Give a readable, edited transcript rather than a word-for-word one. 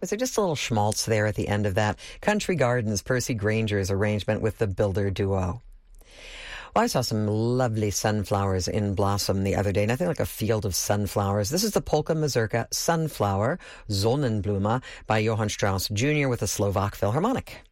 Was there just a little schmaltz there at the end of that? Country Gardens, Percy Granger's arrangement with the Builder Duo. Well, I saw some lovely sunflowers in blossom the other day, nothing like a field of sunflowers. This is the Polka Mazurka Sunflower, Sonnenblume, by Johann Strauss Jr. with a Slovak Philharmonic.